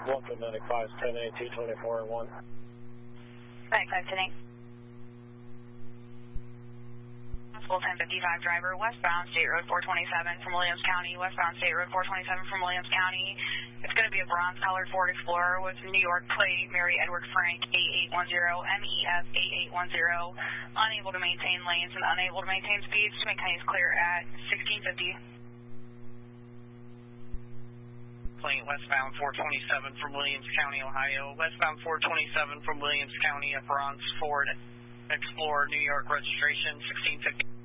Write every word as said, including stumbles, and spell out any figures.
one two nine five, ten eight, two twenty-four and one. ninety-five, ten eight. Possible ten fifty-five driver, westbound State Road four twenty-seven from Williams County, westbound State Road four twenty-seven from Williams County. It's going to be a bronze-colored Ford Explorer with New York plate, Mary Edward Frank eight eight one zero, M E F eight eight one zero, unable to maintain lanes and unable to maintain speeds. McKinney's clear at sixteen fifty. Plane westbound four twenty-seven from Williams County, Ohio. Westbound four twenty-seven from Williams County, a bronze Ford Explorer, New York registration, sixteen fifty.